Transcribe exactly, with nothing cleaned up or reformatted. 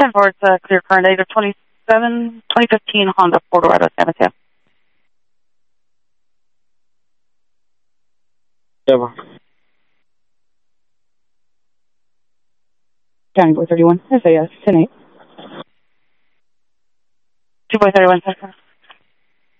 ten four, it's a clear car, negative twenty-seven, twenty fifteen Honda Ford Dorado San Mateo. Never. County four thirty-one, S A S, ten eight. two four thirty-one, second.